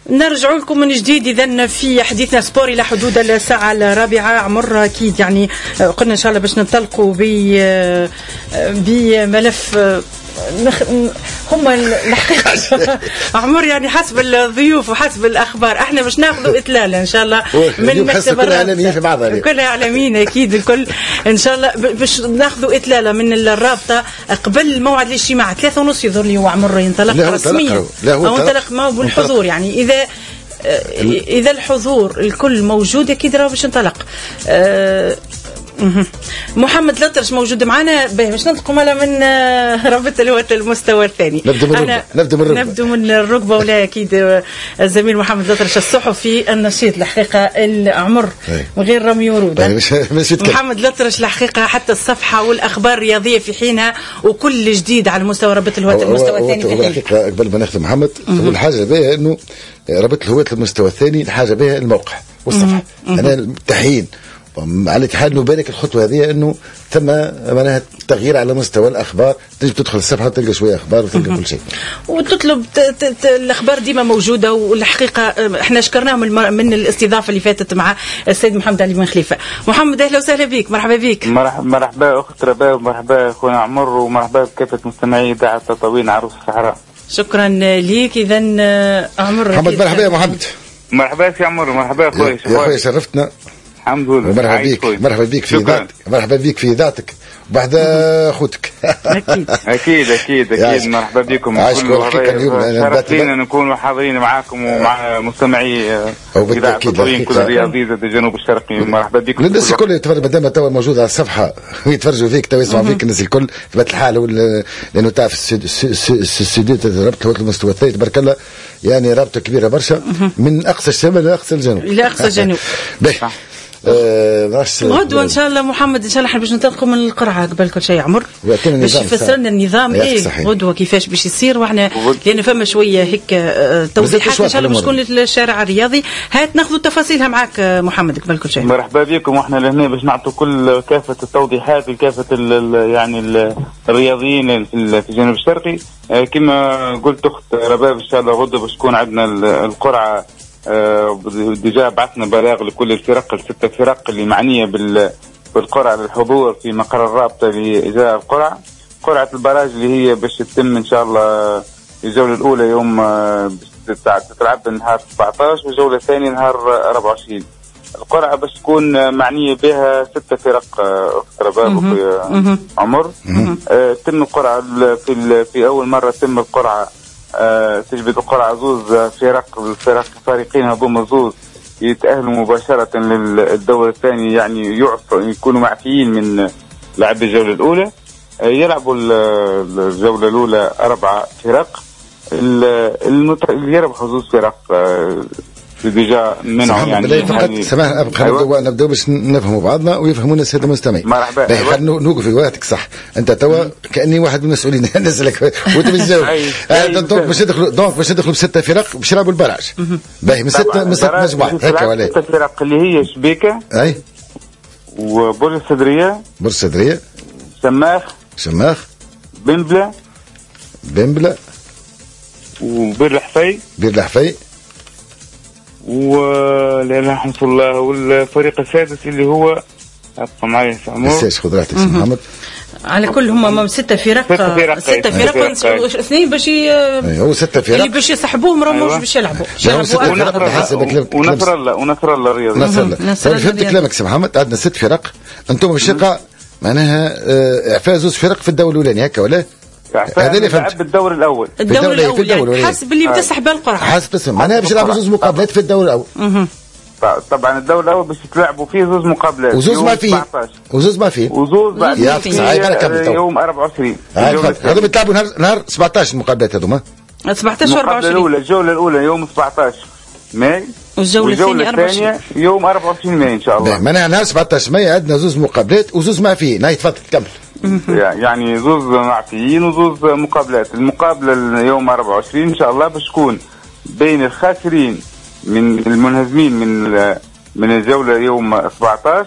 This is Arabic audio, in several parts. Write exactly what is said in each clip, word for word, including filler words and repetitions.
نرجع لكم من جديد إذن في حديثنا سبوري إلى حدود الساعة الرابعة. عمر أكيد يعني قلنا إن شاء الله باش ننطلقوا بملف نخ... هم الحقيقة عمر يعني حسب الضيوف وحسب الأخبار احنا باش ناخذوا إطلالة إن شاء الله من مكتب كلها إعلاميين في بعضها كلها إعلاميين أكيد الكل إن شاء الله باش ناخذوا إطلالة من الرابطة قبل موعد الاجتماع ثلاثة ونص يظهر لي هو عمر ينطلق رسميا أو انطلق ما بالحضور يعني إذا إذا الحضور الكل موجود أكيد راه باش ننطلق. أه محمد لطرش موجود معنا باش ننطقوا مالا من رابطة الهواة المستوى الثاني. نبدأ من الركبة نبدأ من الركبة نبدأ من الركبة ولا أكيد الزميل محمد لطرش الصحفي النشيط الحقيقة العمر من غير رمي ورود. محمد لطرش الحقيقة حتى الصفحة والأخبار الرياضية في حينها وكل جديد على مستوى رابطة الهواة المستوى الثاني. هو الحقيقة قبل ما ناخذ محمد أول حاجة بها إنه رابطة الهواة المستوى الثاني الحاجة بها الموقع والصفحة. أنا تحيين على الاتحاد نبارك الخطوه هذه انه ثم معناها تغيير على مستوى الاخبار. تجي تدخل الصفحه تلقى شويه اخبار وتلقى كل شيء وتطلب الاخبار ديما موجوده. والحقيقه احنا شكرناهم من الاستضافه اللي فاتت مع السيد محمد علي بن خليفه. محمد اهلا وسهلا بك. مرحبا بك. مرحبا اخت رباب ومرحبا اخونا عمر ومرحبا بكافه مستمعي اذاعه تطاوين عروس الصحراء. شكرا ليك. اذا عمر محمد مرحبا يا محمد. مرحبا يا عمر. مرحبا اخوي يا اخوي شرفتنا. الحمد لله. مرحبا بك مرحبا بك في ذاتك مرحبا بك في ذاتك بعد اخوتك. اكيد اكيد اكيد اكيد مرحبا بكم. شرفتنا نكون حاضرين معاكم ومع مستمعي اذاعه تطاوين كل الرياضيه ذات الجنوب الشرقي. مرحبا بكم الناس الكل يتفرج ما دام توا موجود على الصفحه ويتفرجوا فيك تو يسمعوا فيك الناس الكل بطبيعه الحال لانه تعرف السديد رابطه الهواة المستوى الثاني تبارك الله يعني رابطه كبيره برشا من اقصى الشمال لاقصى الجنوب الى اقصى الجنوب. آه غدوة ان شاء الله محمد ان شاء الله احنا باش ننطلقوا من القرعه قبل كل شيء عمر باش يفسر لنا النظام ايه غدوه كيفاش باش يصير. واحنا لان فما شويه هيك توضيحات ان شاء الله باش تكون للشارع الرياضي. هات ناخذ تفاصيلها معك محمد قبل كل شيء. مرحبا بكم. واحنا لهنا باش نعطوا كل كافه التوضيحات لكافه يعني الرياضيين في الجنوب الشرقي. كما قلت اخت رباب ان شاء الله غدوه باش تكون عندنا القرعه. آه ديجا بعثنا بلاغ لكل الفرق الستة فرق اللي معنية بالقرعة للحضور في مقر الرابطة لإجراء القرعة. قرعة البراج اللي هي باش تتم إن شاء الله الجولة الأولى يوم آه تتلعب نهار سبعطاش والجولة الثانية نهار أربعة وعشرين. القرعة باش تكون معنية بها ستة فرق أخت رباب وفي عمر. آه تم القرعة في, في أول مرة تم القرعة آه تجبد القرعة زوز فرق الفرق الفريقين هذوما زوز يتأهلوا مباشرة للدور الثاني يعني يعرفوا يكونوا معفيين من لعب الجولة الأولى. آه يلعبوا الجولة الأولى أربعة فرق اللي يربحوا زوز فرق آه ديجا منهم يعني فقط سماح ابقى أيوة. نبداو باش نفهموا بعضنا ويفهمونا الساده المستمعين. مرحبا. أيوة. نوقف في وقتك صح. انت توا كاني واحد من المسؤولين نسالك وانت بتجاوب. دونك باش ندخلوا دونك باش ندخلوا بسته فرق باش يلعبوا البراج. باهي من سته من سته مجموعات هكا ولا سته فرق اللي هي شبيكه اي وبرج الصدريه برج الصدريه شماخ شماخ بنبله بنبله وبير الحفي بير الحفي ولا رحمه الله. والفريق السادس اللي هو ابقى معي عمر بس خذ راحتك محمد. على كل هم ستة فرق ستة فرق اثنين باش هو ستة فرق اللي باش يسحبوهم راهمش باش يلعبوا. ونصر الله ونصر الله الرياضي نصر الله. فهمت كلامك سي محمد. عندنا ست فرق انتم باش يقع معناها اعفاء زوج فرق في الدور الاولاني هكا ولا هذا اللي فهمت. الدور الاول الدور الاول يعني حسب اللي بتسحب القرعه حسب اسم معناها باش يلعبوا زوج مقابلات في الدور الاول. طبعا الدور الاول باش يتلعبوا فيه زوج مقابلات وزوز ما فيه وزوز ما فيه وزوز بعد يوم أربعة وعشرين. هذول بيتلعبوا نهار نهار سبعطاش المقابلات هذوما سبعطاش و أربعة وعشرين. الاولى الجوله الاولى يوم سبعطاش ماي والجوله الثانيه يوم أربعة وعشرين ماي ان شاء الله. معناها نهار سبعطاش ماي عندنا زوز مقابلات وزوز ما فيه. ناي تفضل كمل. يعني زوز معفيين وزوز مقابلات. المقابله يوم أربعة وعشرين ان شاء الله باش تكون بين الخاسرين من المنهزمين من من الجوله يوم سبعطاش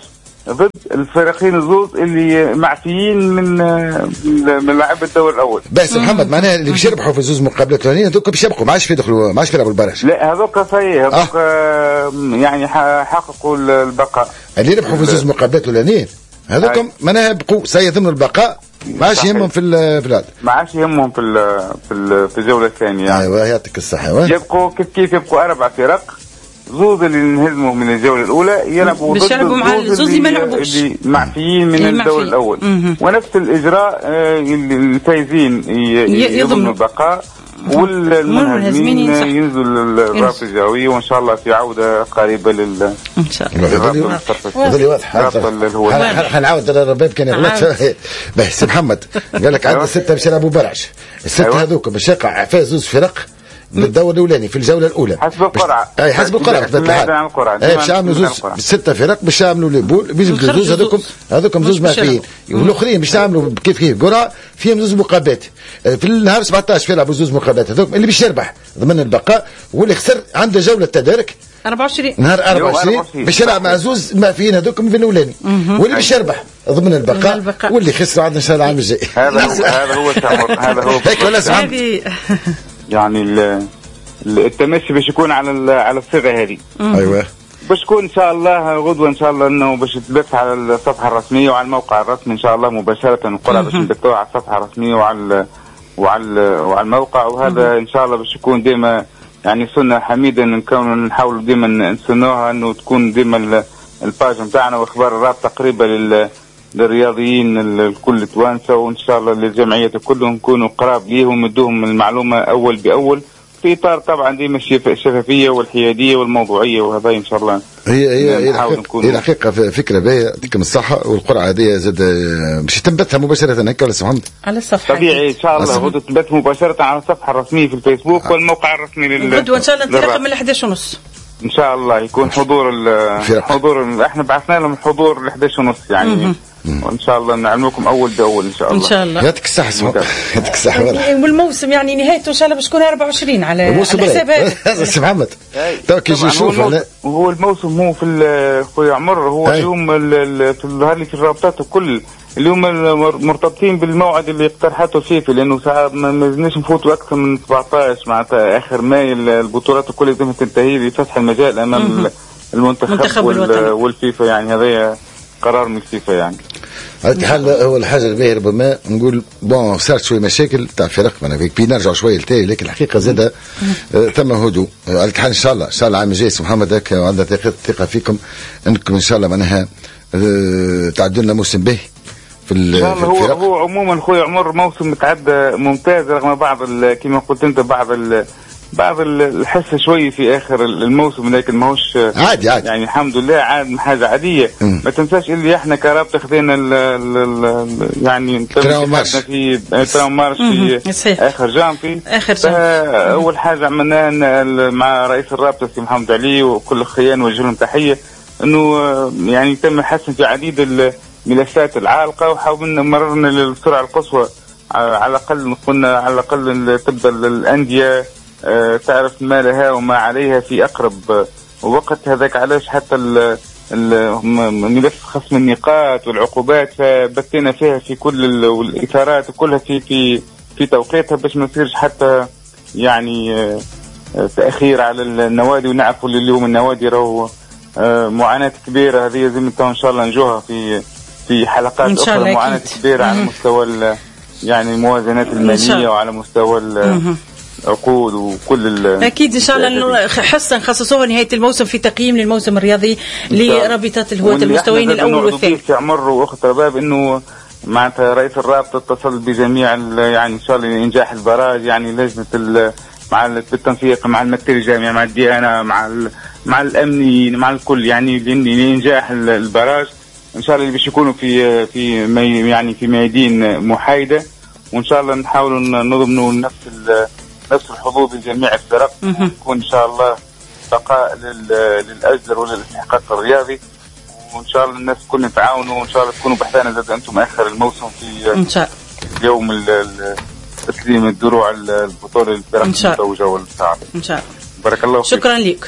ضد الفريقين الزوز اللي معفيين من من لاعب الدور الاول. بس محمد معناها اللي باش يربحوا في زوز مقابلات الاولانيين هذوك باش يبقوا ما عادش يدخلوا ما عادش يلعبوا البرج. لا هذوك صحيح هذوك آه. يعني حققوا البقاء. اللي ربحوا في زوز مقابلات الاولانيين هذوكم معناها بقوا سيتم البقاء ما عادش يهمهم في في الهذا. ما عادش يهمهم في في في الجوله الثانيه. ايوه يعطيك الصحه. يبقوا كيف كيف يبقوا اربع فرق زوز اللي انهزموا من الجوله الاولى يلعبوا ضد يلعبوا مع الزوز اللي ما لعبوش اللي معفيين من الدور الاول. مم. ونفس الاجراء اللي الفايزين يضمنوا البقاء والمنهزمين ينزلوا الرابطه الجويه وان شاء الله في عوده قريبه لل ان شاء الله. هذا اللي واضح. حنعاود الرباب كان يغلط. بس محمد قال لك عندنا سته باش يلعبوا برعش. السته هذوك باش يقع فيها زوز فرق من الدور الاولاني في الجوله الاولى حسب القرعه. اي حسب القرعه بطبيعه الحال. اي باش يعملوا زوز ست فرق باش يعملوا لي بول باش يبدوا زوز هذوكم هذوكم زوز معفيين والاخرين باش يعملوا كيف كيف قرعه فيهم زوز مقابلات. في النهار سبعطاش يلعبوا زوز مقابلات هذوك اللي باش يربح ضمن البقاء واللي خسر عنده جوله تدارك أربعة وعشرين نهار أربعة وعشرين باش يلعب مع زوز معفيين هذوكم في الاولاني واللي باش يربح ضمن البقاء, البقاء. واللي خسر عندنا ان شاء الله العام الجاي. هذا هو هذا هو هذا هو هيك ولا سمعت يعني التمشي باش يكون على على الصيغه هذه. ايوه باش تكون ان شاء الله غدوه ان شاء الله انه باش تبث على الصفحه الرسميه وعلى الموقع الرسمي ان شاء الله مباشره القرعه باش نبثوها على الصفحه الرسميه وعلى وعلى وعلى الموقع. وهذا ان شاء الله باش يكون ديما يعني سنه حميده نكون نحاول ديما نسنوها انه تكون ديما الباج نتاعنا واخبار الرابطه قريبه لل للرياضيين الكل توانسه وان شاء الله للجمعيه كلهم نكونوا قراب ليهم ندوهم المعلومه اول باول في اطار طبعا ديما الشفافيه والحياديه والموضوعيه وهذا ان شاء الله. هي هي هي الحقيقه, هي الحقيقة فكره باهيه يعطيكم الصحه. والقرعه هذه زاد باش تنبثها مباشره هكا ولا سمحت على الصفحه طبيعي ان شاء الله غدوه تنبث مباشره على الصفحه الرسميه في الفيسبوك آه. والموقع الرسمي لل غدوه ان شاء الله انطلاقا من الحادية ونص ان شاء الله يكون حضور حضور احنا بعثنا لهم الحضور الحادية ونص يعني م- وان شاء الله نعلمكم اول باول ان شاء الله. ان شاء الله يعطيك الصحه. يعطيك الصحه. والموسم يعني نهايته ان شاء الله باش تكون أربعة وعشرين على حساب هذا سي محمد تو كي يجي يشوف هو الموسم هو في خويا عمر هو اليوم في هذه في الرابطات الكل اليوم مرتبطين بالموعد اللي اقترحته فيفا لانه ساعات ما نجمش نفوتوا اكثر من سبعطاش معناتها اخر ماي البطولات الكل لازم تنتهي لفتح المجال امام المنتخب والفيفا يعني هذا قرار من الفيفا يعني. على الحال هو الحاجه الباهيه ربما نقول بون صارت شويه مشاكل تاع فرق معناها بي نرجعوا شويه لتالي لكن الحقيقه زاد ثم هدوء. على الحال ان شاء الله ان شاء الله العام الجاي محمد هكا وعندنا ثقه فيكم انكم ان شاء الله معناها تعدوا لنا موسم باهي في الفرق. هو هو عموما خويا عمر موسم متعدى ممتاز رغم بعض كما قلت انت بعض بعض الحس شوي في اخر الموسم لكن ماهوش عادي عادي يعني الحمد لله عاد حاجه عاديه. م. ما تنساش اللي احنا كرابطه خذينا يعني تراو في تراو مارش في اخر جام في اخر جام. اول حاجه عملناها مع رئيس الرابطه سي محمد علي وكل الخيان وجه لهم تحيه انه يعني تم الحسن في عديد الملفات العالقه وحاولنا مررنا للسرعه القصوى على الاقل قلنا على الاقل تبدا الانديه أه تعرف ما لها وما عليها في أقرب وقت. هذاك علاش حتى ملف خصم النقاط والعقوبات فبتينا فيها في كل الإثارات كلها في في في توقيتها باش ما يصيرش حتى يعني أه تأخير على النوادي. ونعرفوا اليوم النوادي راهو أه معاناة كبيرة هذه لازم إن شاء الله نجوها في في حلقات أخرى معاناة كبيرة على مستوى يعني الموازنات المالية وعلى مستوى عقود وكل اكيد ان شاء الله حصه نخصصوها نهايه الموسم في تقييم للموسم الرياضي لرابطات الهواة المستويين الاول والثاني. في عمر واخت رباب انه معناتها رئيس الرابطه اتصل بجميع يعني ان شاء الله انجاح البراج يعني لجنه مع بالتنسيق مع المكتب الجامعي مع الديانه مع مع الامني مع الكل يعني لانجاح البراج ان شاء الله اللي باش يكونوا في في يعني في ميادين محايده وان شاء الله نحاولوا نضمنوا نفس نفس الحظوظ لجميع الفرق يكون ان شاء الله بقاء للاجر وللاستحقاق الرياضي وان شاء الله الناس كلنا نتعاونوا وان شاء الله تكونوا بحثنا زاد انتم اخر الموسم في ان شاء الله يوم تسليم الدروع البطوله للفرق المتوجه والمساعده ان شاء الله. بارك الله فيك. شكرا لك.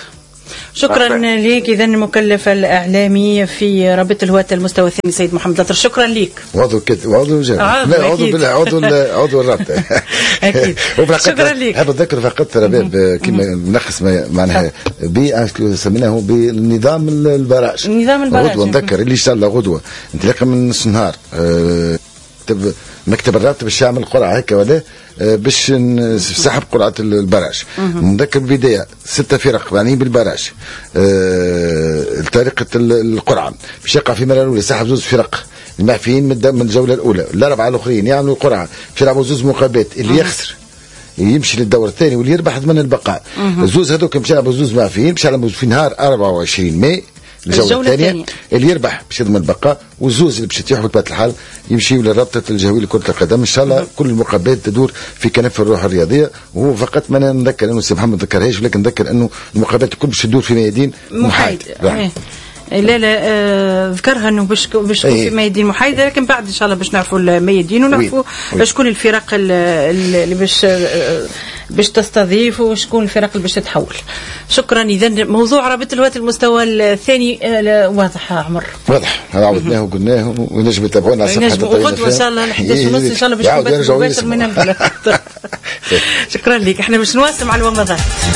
شكرا لك. إذا المكلف الإعلامي في رابطة الهواة المستوى الثاني سيد محمد لطر، شكرا لك. عضو كده عضو جامع عضو عضو عضو عضو الرابطة. أكيد. شكرا لك. حاب أتذكر فقط رباب كما نلخص معناها ب سميناه بالنظام البراج. نظام البراج. غدوة نذكر اللي إن شاء الله غدوة انطلاقا من نص نهار أه مكتب الراتب باش يعمل قرعه هكا ولا باش نسحب قرعه البراج. نذكر البدايه ستة فرق معنيين بالبراج. أه طريقه القرعه باش يقع في المره الاولى سحب زوج فرق المعفيين من الجوله الاولى، الاربعه الاخرين يعملوا قرعه باش يلعبوا زوج مقابلات، اللي يخسر يمشي للدور الثاني واللي يربح ضمن البقاء. الزوز هذوك باش يلعبوا زوج معفيين باش يلعبوا في نهار أربعة وعشرين ماي الجولة الثانية، اللي يربح باش يضمن البقاء، والزوز اللي باش يتيحوا بطبيعة الحال يمشيوا لرابطة الجهوية لكرة القدم. إن شاء الله كل المقابلات تدور في كنف الروح الرياضية. وهو فقط ما نذكر أنه سي محمد ذكرهاش، ولكن نذكر أنه المقابلات الكل باش تدور في ميادين محايد. لا لا آه ذكرها انه باش باش تكون في ميادين محايده، لكن بعد ان شاء الله باش نعرفوا الميادين ونعرفوا شكون الفرق اللي باش باش تستضيف وشكون الفرق اللي باش تتحول. شكرا. اذا موضوع رابطه الهواة المستوى الثاني آه واضح عمر، واضح عاودناه وقلناه ونجم يتابعونا على صفحه غدوه ان شاء الله الحداث ونص ان شاء الله باش تكون مباشر من البلد. شكرا لك. احنا باش نواصل مع الومضات.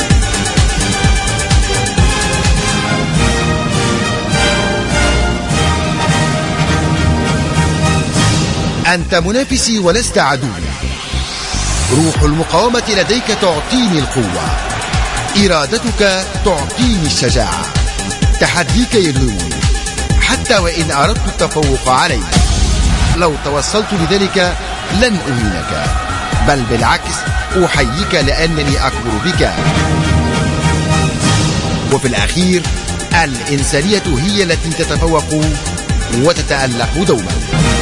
أنت منافسي ولست عدوي. روح المقاومة لديك تعطيني القوة، إرادتك تعطيني الشجاعة، تحديك يلهمني حتى وإن أردت التفوق عليك. لو توصلت لذلك لن أهينك، بل بالعكس أحييك لأنني أكبر بك. وفي الأخير الإنسانية هي التي تتفوق وتتألق دوما.